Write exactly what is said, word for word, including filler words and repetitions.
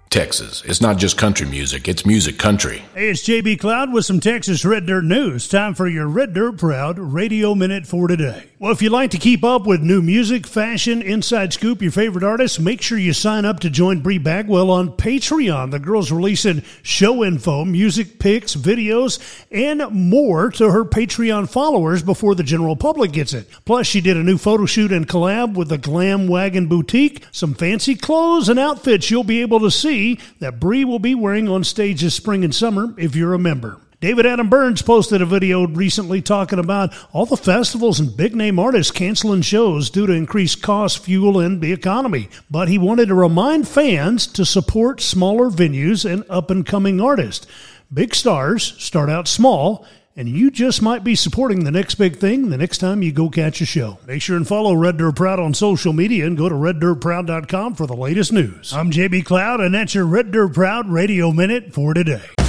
Texas. It's not just country music, it's music country. Hey, it's J B Cloud with some Texas Red Dirt news. Time for your Red Dirt Proud Radio Minute for today. Well, if you'd like to keep up with new music, fashion, inside scoop, your favorite artists, make sure you sign up to join Bree Bagwell on Patreon. The girl's releasing show info, music pics, videos, and more to her Patreon followers before the general public gets it. Plus, she did a new photo shoot and collab with the Glam Wagon Boutique, some fancy clothes and outfits you'll be able to see that Bree will be wearing on stage this spring and summer if you're a member. David Adam Burns posted a video recently talking about all the festivals and big-name artists canceling shows due to increased costs, fuel, and the economy. But he wanted to remind fans to support smaller venues and up-and-coming artists. Big stars start out small, and you just might be supporting the next big thing the next time you go catch a show. Make sure and follow Red Dirt Proud on social media and go to red dirt proud dot com for the latest news. I'm J B Cloud, and that's your Red Dirt Proud Radio Minute for today.